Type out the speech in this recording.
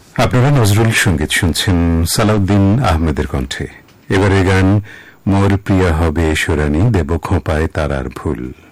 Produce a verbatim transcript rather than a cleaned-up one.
আপনারা নজরুল সঙ্গীত শুনছেন সালাউদ্দিন আহমেদের কণ্ঠে। এবারে গান মোর প্রিয়া হবে এসরানি দেব খোঁপায় তারার ফুল।